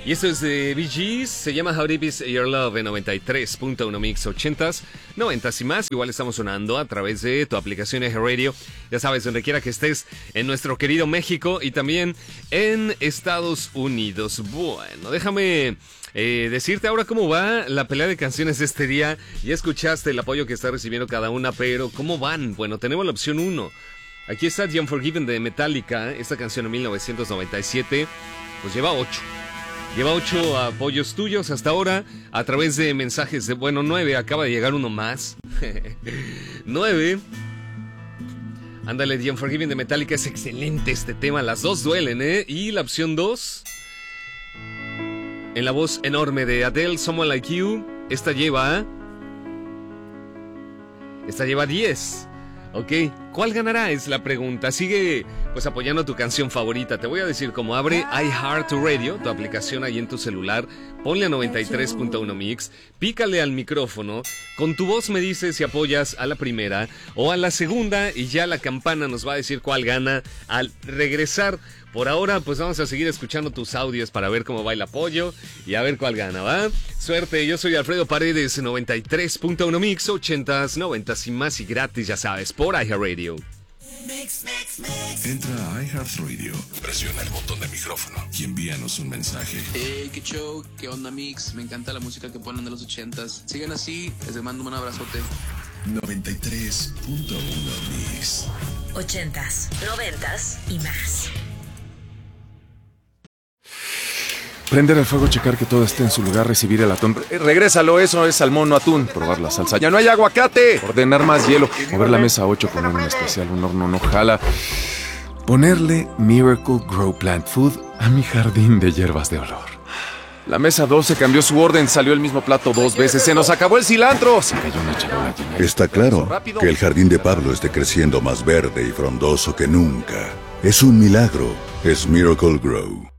Y esto es de Bee Gees, se llama How Deep Is Your Love en 93.1 Mix 80s, 90s y más. Igual estamos sonando a través de tu aplicación Eje Radio, ya sabes, donde quiera que estés en nuestro querido México y también en Estados Unidos. Bueno, déjame decirte ahora cómo va la pelea de canciones de este día. Ya escuchaste el apoyo que está recibiendo cada una, pero ¿cómo van? Bueno, tenemos la opción 1. Aquí está The Unforgiven de Metallica, esta canción en 1997, pues lleva 8. Lleva 8 apoyos tuyos hasta ahora a través de mensajes de, 9, acaba de llegar uno más. 9. Ándale, The Unforgiven de Metallica, es excelente este tema, las dos duelen, ¿eh? Y la opción 2, en la voz enorme de Adele, Someone Like You, esta lleva 10. Ok, ¿cuál ganará? Es la pregunta. Sigue pues apoyando tu canción favorita. Te voy a decir cómo abre iHeartRadio, tu aplicación ahí en tu celular. Ponle a 93.1 Mix, pícale al micrófono. Con tu voz me dices si apoyas a la primera o a la segunda y ya la campana nos va a decir cuál gana al regresar. Por ahora, pues vamos a seguir escuchando tus audios para ver cómo va el apoyo y a ver cuál gana, ¿va? Suerte, yo soy Alfredo Paredes, 93.1 Mix, 80s, 90s y más y gratis, ya sabes, por iHeartRadio. Entra a iHeartRadio, presiona el botón de micrófono y envíanos un mensaje. Hey, qué show, qué onda Mix, me encanta la música que ponen de los 80s. Sigan así, les mando un abrazote. 93.1 Mix. 80s, 90s y más. Prender el fuego, checar que todo esté en su lugar, recibir el atún. Regrésalo, eso es salmón, no atún. Probar la salsa. ¡Ya no hay aguacate! Ordenar más hielo. Mover la mesa 8 con un especial, un horno no jala. Ponerle Miracle Grow Plant Food a mi jardín de hierbas de olor. La mesa 12 cambió su orden, salió el mismo plato 2 veces. ¡Se nos acabó el cilantro! Se cayó una charola llena. Está claro que el jardín de Pablo esté creciendo más verde y frondoso que nunca. Es un milagro. Es Miracle Grow.